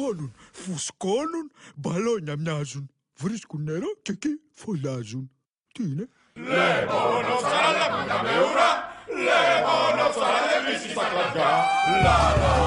σηκώνουν, φουσκώνουν, μπαλόνια μοιάζουν. Βρίσκουν νερό και εκεί φωλιάζουν. Τι είναι? Λεμόνο ψαρά, μια με ουρά. Λεμόνο ψαρά, δεν βρίσκει στα κλαδιά. Λα, λα.